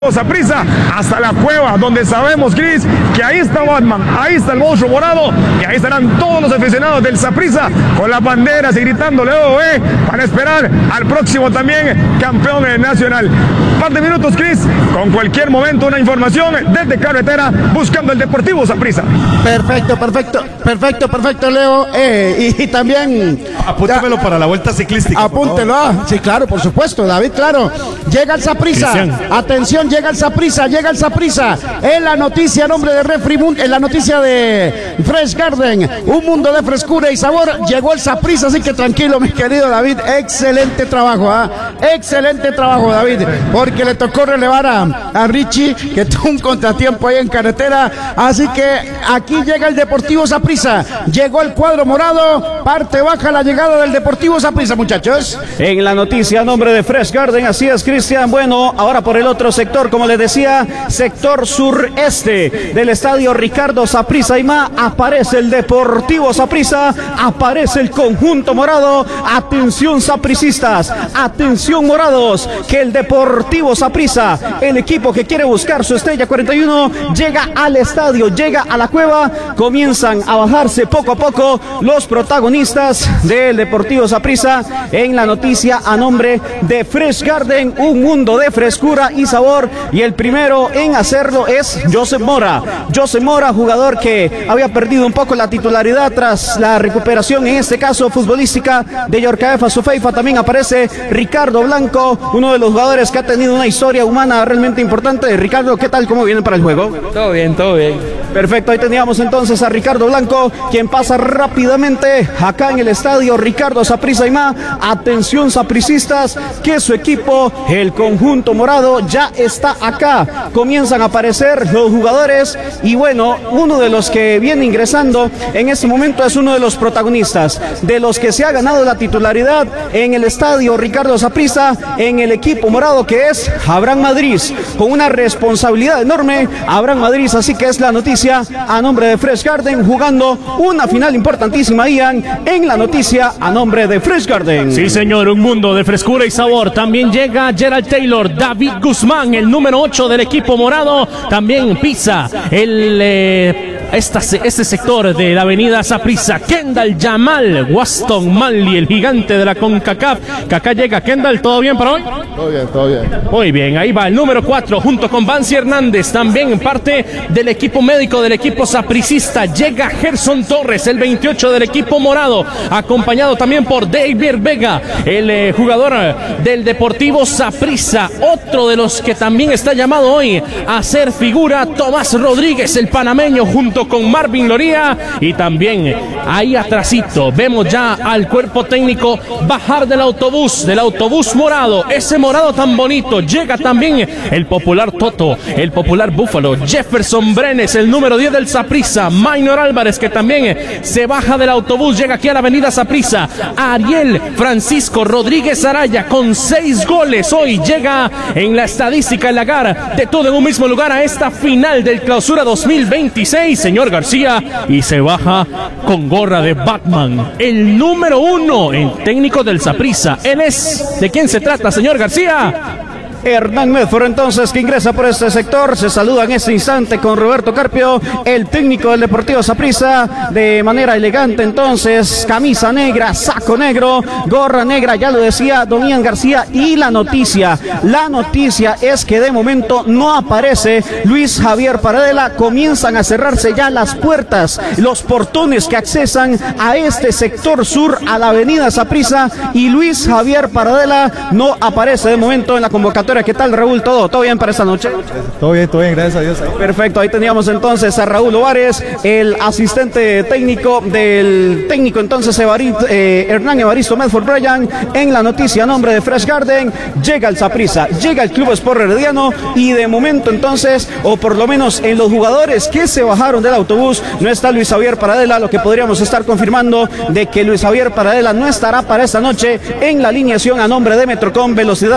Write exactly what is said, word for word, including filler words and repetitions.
Saprissa hasta la cueva, donde sabemos, Cris, que ahí está Batman, ahí está el monstruo morado, y ahí estarán todos los aficionados del Saprissa con las banderas y gritándole oh, eh, para esperar al próximo también campeón nacional. Par de minutos, Cris, con cualquier momento una información desde carretera buscando el Deportivo Saprissa. Perfecto, perfecto, perfecto, perfecto, Leo. Eh, y, y también apúntamelo para la vuelta ciclística. Apúntelo, ah, sí, claro, por supuesto, David, claro. Llega el Saprissa. Atención, llega el Saprissa, llega el Saprissa. En la noticia, nombre de Refri Mundo, en la noticia de Fresh Garden, un mundo de frescura y sabor. Llegó el Saprissa, así que tranquilo, mi querido David. Excelente trabajo, ¿ah? Excelente trabajo, David. Porque le tocó relevar a, a Richie, que tuvo un contratiempo ahí en carretera. Así que aquí llega el Deportivo Saprissa. Llegó el cuadro morado. Parte baja la llegada del Deportivo Saprissa, muchachos. En la noticia, nombre de Fresh Garden, así es, Cristian. Bueno, ahora por el otro sector, como les decía, sector sureste del estadio Ricardo Saprissa Aimá, aparece el Deportivo Saprissa, aparece el conjunto morado. Atención, sapricistas, atención, morados, que el Deportivo Saprissa, el equipo que quiere buscar su estrella cuarenta y uno, llega al estadio, llega a la cueva. Comienzan a bajarse poco a poco los protagonistas del Deportivo Saprissa. En la noticia, a nombre de Fresh Garden, un mundo de frescura y sabor, y el primero en hacerlo es Joseph Mora. Joseph Mora, jugador que había perdido un poco la titularidad tras la recuperación, en este caso futbolística, de Yorcaefa Sofeifa. También aparece Ricardo Blanco, uno de los jugadores que ha tenido una historia humana realmente importante. Ricardo, ¿qué tal? ¿Cómo vienen para el juego? Todo bien, todo bien. Perfecto, ahí teníamos entonces a Ricardo Blanco, quien pasa rápidamente acá en el estadio Ricardo Saprissa Aimá. Atención, sapricistas, que su equipo, el conjunto morado, ya está acá. Comienzan a aparecer los jugadores y bueno, uno de los que viene ingresando en este momento es uno de los protagonistas, de los que se ha ganado la titularidad en el estadio Ricardo Saprissa, en el equipo morado, que es Abraham Madrid, con una responsabilidad enorme. Abraham Madrid, así que es la noticia a nombre de Fresh Garden, jugando una final importantísima, Ian, en la noticia a nombre de Fresh Garden. Sí, señor, un mundo de frescura y sabor. También llega Gerald Taylor, David Guzmán, el número ocho del equipo morado. También pisa el eh, esta, este sector de la avenida Saprissa, Kendall Yamal, Waston Manley, el gigante de la CONCACAF, que acá llega. Kendall, ¿todo bien para hoy? Todo bien, todo bien. Muy bien, ahí va el número cuatro junto con Vancy Hernández, también parte del equipo médico del equipo sapricista. Llega Gerson Torres, el veintiocho del equipo morado, acompañado también por David Vega, el eh, jugador del Deportivo Saprissa. Otro de los que también está llamado hoy a ser figura, Tomás Rodríguez, el panameño, junto con Marvin Loría. Y también ahí atrasito vemos ya al cuerpo técnico bajar del autobús, del autobús morado, ese morado tan bonito. Llega también el popular Toto, el popular Búfalo, Jefferson Brenes, el número diez del Saprissa, Maynor Álvarez, que también se baja del autobús, llega aquí a la avenida Saprissa. Ariel Francisco Rodríguez Araya, con seis goles, hoy llega en la estadística, en la gara de todo en un mismo lugar a esta final del Clausura dos mil veintiséis, señor García, y se baja con gorra de Batman, el número uno en técnico del Saprissa. Él es, ¿de quién se trata, señor García? Hernán Medford, entonces, que ingresa por este sector. Se saluda en este instante con Roberto Carpio, el técnico del Deportivo Saprissa, de manera elegante. Entonces, camisa negra, saco negro, gorra negra, ya lo decía don Ian García. Y la noticia, la noticia es que de momento no aparece Luis Javier Paradela. Comienzan a cerrarse ya las puertas, los portones que accesan a este sector sur, a la avenida Saprissa, y Luis Javier Paradela no aparece de momento en la convocatoria. ¿Qué tal, Raúl? ¿Todo, todo bien para esta noche? Todo bien, todo bien, gracias a Dios. Perfecto, ahí teníamos entonces a Raúl Ovares, el asistente técnico del técnico entonces Evari, eh, Hernán Evaristo Medford Bryan. En la noticia a nombre de Fresh Garden, llega el Saprissa, llega el Club Sport Herediano, y de momento entonces, o por lo menos en los jugadores que se bajaron del autobús, no está Luis Javier Paradela, lo que podríamos estar confirmando de que Luis Javier Paradela no estará para esta noche en la alineación a nombre de Metrocom. Velocidad